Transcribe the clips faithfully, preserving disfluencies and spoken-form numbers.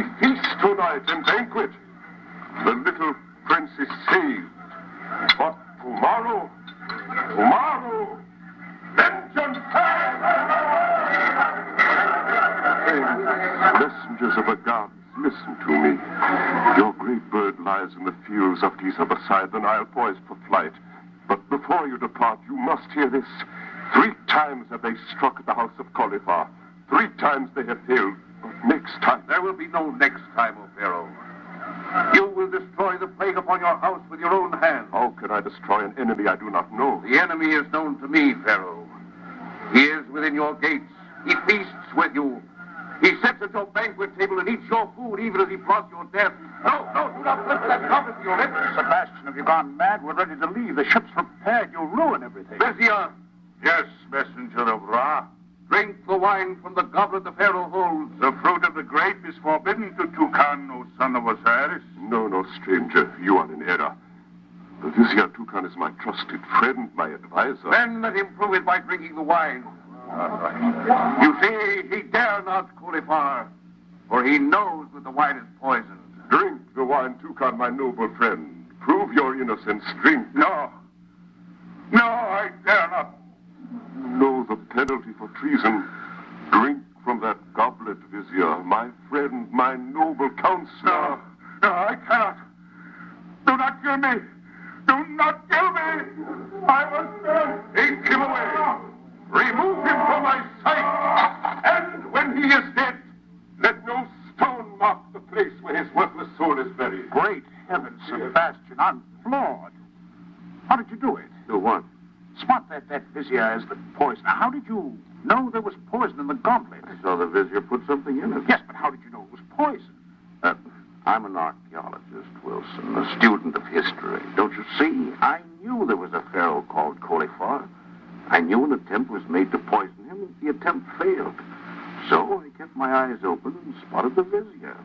feast tonight and banquet. The little prince is saved. But tomorrow, tomorrow, vengeance! Messengers of the gods, listen to me. Your great bird lies in the fields of Giza beside the Nile, poised for flight. But before you depart, you must hear this. Three times have they struck at the house of Kholifar. Three times they have failed. But next time... There will be no next time, O Pharaoh. You will destroy the plague upon your house with your own hand. How can I destroy an enemy I do not know? The enemy is known to me, Pharaoh. He is within your gates. He feasts with you. He sits at your banquet table and eats your food even as he plots your death. No, no, do not lift that trumpet to your lips. Sebastian, have you gone mad? We're ready to leave. The ship's prepared. You'll ruin everything. Vizier! Yes, messenger of Ra. Drink the wine from the goblet the Pharaoh holds. The fruit of the grape is forbidden to Toucan, O son of Osiris. No, no, stranger. You are in error. The Vizier Toucan is my trusted friend, my advisor. Then let him prove it by drinking the wine. You see, he dare not, Kholifar, for he knows that the wine is poisoned. Drink the wine, Toucan, my noble friend. Prove your innocence. Drink. No. No, I dare not. You know the penalty for treason. Drink from that goblet, Vizier, my friend, my noble counselor. No, no, I cannot. Do not kill me. Do not kill me. I must dead. Take him away. Remove him from my sight. And when he is dead, let no stone mark the place where his worthless soul is buried. Great heavens, Sebastian, I'm floored. How did you do it? Do what? Spot that, that Vizier as the poison. Now, how did you know there was poison in the goblet? I saw the Vizier put something in it. Yes, but how did you know it was poison? Uh, I'm an archaeologist, Wilson, a student of history. Don't you see? I knew there was a pharaoh called Kholifar. I knew an attempt was made to poison him, and the attempt failed. So I kept my eyes open and spotted the Vizier.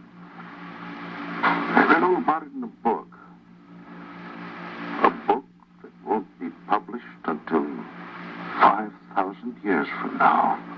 I read all about it in a book. A book that won't be published until five thousand years from now.